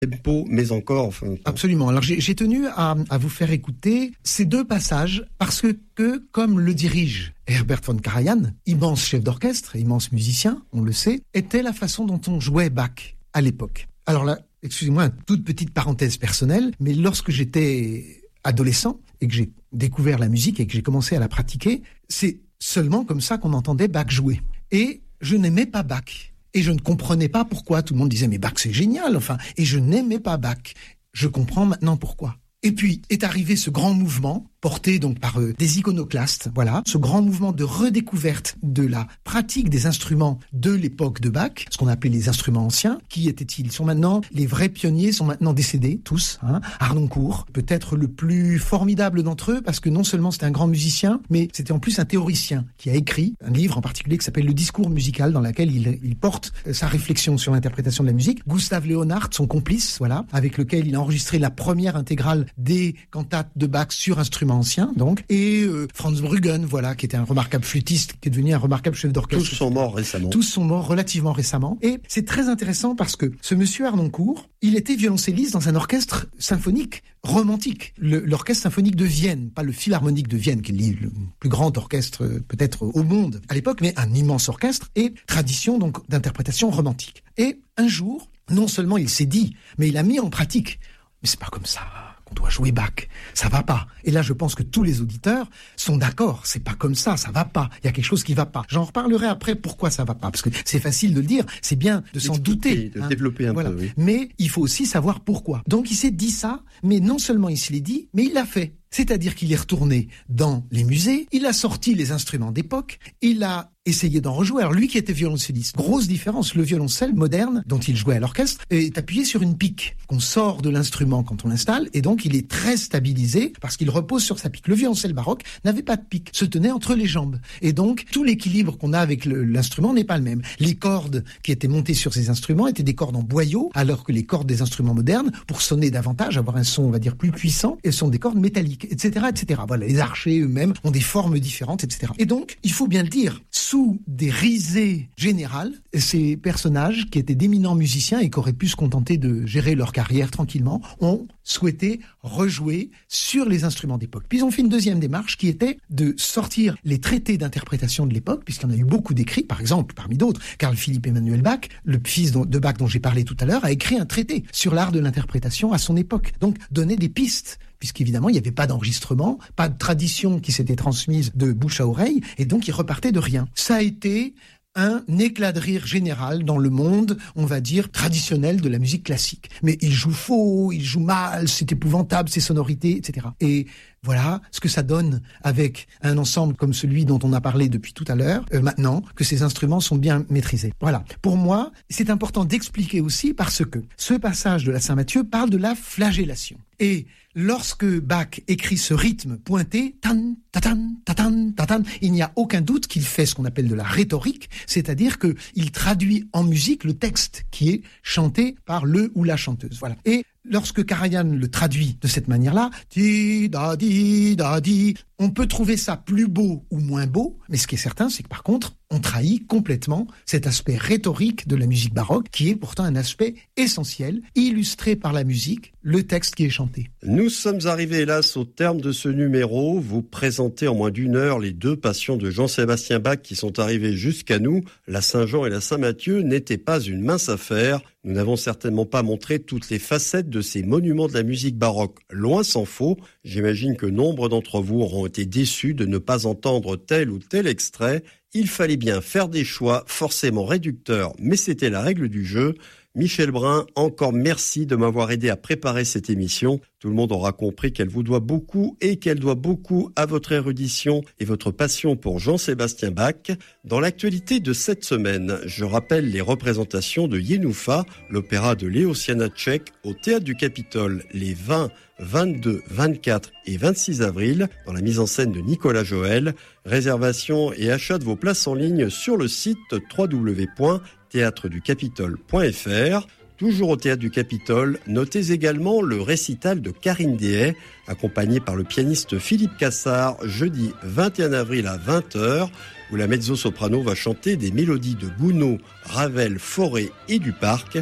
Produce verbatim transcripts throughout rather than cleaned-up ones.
tempo, mais encore. Enfin, Absolument. Alors j'ai, j'ai tenu à, à vous faire écouter ces deux passages parce que, que comme le dirige Herbert von Karajan, immense chef d'orchestre, immense musicien, on le sait, était la façon dont on jouait Bach à l'époque. Alors là, excusez-moi, une toute petite parenthèse personnelle, mais lorsque j'étais adolescent et que j'ai découvert la musique et que j'ai commencé à la pratiquer, c'est seulement comme ça qu'on entendait Bach jouer. Et je n'aimais pas Bach. Et je ne comprenais pas pourquoi. Tout le monde disait, mais Bach, c'est génial, enfin. Et je n'aimais pas Bach. Je comprends maintenant pourquoi. Et puis, est arrivé ce grand mouvement, porté donc par euh, des iconoclastes, voilà, ce grand mouvement de redécouverte de la pratique des instruments de l'époque de Bach, ce qu'on appelait les instruments anciens. Qui étaient-ils ? Ils sont maintenant, les vrais pionniers sont maintenant décédés, tous, hein. Harnoncourt, peut-être le plus formidable d'entre eux, parce que non seulement c'était un grand musicien, mais c'était en plus un théoricien qui a écrit un livre en particulier qui s'appelle Le discours musical, dans lequel il, il porte euh, sa réflexion sur l'interprétation de la musique. Gustave Leonhardt, son complice, voilà, avec lequel il a enregistré la première intégrale des cantates de Bach sur instruments anciens, donc, et euh, Franz Bruggen, voilà, qui était un remarquable flûtiste, qui est devenu un remarquable chef d'orchestre. Tous sont morts récemment. Tous sont morts relativement récemment. Et c'est très intéressant parce que ce monsieur Harnoncourt, il était violoncelliste dans un orchestre symphonique romantique, le, l'orchestre symphonique de Vienne, pas le philharmonique de Vienne, qui est le plus grand orchestre euh, peut-être au monde à l'époque, mais un immense orchestre et tradition donc d'interprétation romantique. Et un jour, non seulement il s'est dit, mais il a mis en pratique, mais c'est pas comme ça qu'on doit jouer Bach, ça va pas. Et là, je pense que tous les auditeurs sont d'accord, c'est pas comme ça, ça va pas. Il y a quelque chose qui va pas. J'en reparlerai après pourquoi ça va pas, parce que c'est facile de le dire, c'est bien de s'en douter, de hein, développer un voilà. peu. Oui. Mais il faut aussi savoir pourquoi. Donc il s'est dit ça, mais non seulement il se l'est dit, mais il l'a fait. C'est-à-dire qu'il est retourné dans les musées, il a sorti les instruments d'époque, il a essayé d'en rejouer. Alors lui qui était violoncelliste, grosse différence, le violoncelle moderne dont il jouait à l'orchestre est appuyé sur une pique qu'on sort de l'instrument quand on l'installe, et donc il est très stabilisé parce qu'il repose sur sa pique. Le violoncelle baroque n'avait pas de pique, se tenait entre les jambes, et donc tout l'équilibre qu'on a avec le, l'instrument n'est pas le même. Les cordes qui étaient montées sur ces instruments étaient des cordes en boyau, alors que les cordes des instruments modernes, pour sonner davantage, avoir un son on va dire plus puissant, elles sont des cordes métalliques, et cetera, et cetera. Voilà, les archers eux-mêmes ont des formes différentes, et cetera. Et donc, il faut bien le dire, sous des risées générales, ces personnages qui étaient d'éminents musiciens et qui auraient pu se contenter de gérer leur carrière tranquillement, ont souhaité rejouer sur les instruments d'époque. Puis ils ont fait une deuxième démarche qui était de sortir les traités d'interprétation de l'époque, puisqu'il y en a eu beaucoup d'écrits, par exemple, parmi d'autres, Carl Philipp Emanuel Bach, le fils de Bach dont j'ai parlé tout à l'heure, a écrit un traité sur l'art de l'interprétation à son époque. Donc, donner des pistes, puisqu'évidemment, il n'y avait pas d'enregistrement, pas de tradition qui s'était transmise de bouche à oreille, et donc il repartait de rien. Ça a été un éclat de rire général dans le monde, on va dire, traditionnel de la musique classique. Mais il joue faux, il joue mal, c'est épouvantable, ces sonorités, et cetera. Et voilà ce que ça donne avec un ensemble comme celui dont on a parlé depuis tout à l'heure, euh, maintenant que ces instruments sont bien maîtrisés. Voilà. Pour moi, c'est important d'expliquer aussi parce que ce passage de la Saint-Matthieu parle de la flagellation. Et lorsque Bach écrit ce rythme pointé, tan, tatan, tatan, tatan, il n'y a aucun doute qu'il fait ce qu'on appelle de la rhétorique, c'est-à-dire qu'il traduit en musique le texte qui est chanté par le ou la chanteuse. Voilà. Et lorsque Karajan le traduit de cette manière-là, di da di da di, on peut trouver ça plus beau ou moins beau, mais ce qui est certain, c'est que par contre, on trahit complètement cet aspect rhétorique de la musique baroque, qui est pourtant un aspect essentiel, illustré par la musique, le texte qui est chanté. Nous sommes arrivés, hélas, au terme de ce numéro. Vous présentez en moins d'une heure les deux passions de Jean-Sébastien Bach qui sont arrivées jusqu'à nous. La Saint-Jean et la Saint-Matthieu n'étaient pas une mince affaire. Nous n'avons certainement pas montré toutes les facettes de ces monuments de la musique baroque, loin s'en faut. J'imagine que nombre d'entre vous auront été déçus de ne pas entendre tel ou tel extrait. Il fallait bien faire des choix forcément réducteurs, mais c'était la règle du jeu. Michel Brun, encore merci de m'avoir aidé à préparer cette émission. Tout le monde aura compris qu'elle vous doit beaucoup et qu'elle doit beaucoup à votre érudition et votre passion pour Jean-Sébastien Bach. Dans l'actualité de cette semaine, je rappelle les représentations de Yenoufa, l'opéra de Léo Sianacek, au Théâtre du Capitole les vingt, vingt-deux, vingt-quatre et vingt-six avril, dans la mise en scène de Nicolas Joël. Réservation et achat de vos places en ligne sur le site w w w point théâtre du capitole point f r. Toujours au Théâtre du Capitole, notez également le récital de Karine Dehaye, accompagné par le pianiste Philippe Cassard, jeudi vingt et un avril à vingt heures, où la mezzo-soprano va chanter des mélodies de Gounod, Ravel, Fauré et Duparc.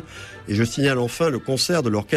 Et je signale enfin le concert de l'orchestre